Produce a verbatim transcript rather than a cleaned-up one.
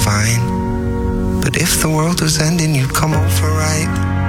fine. But if the world was ending, you'd come over, right?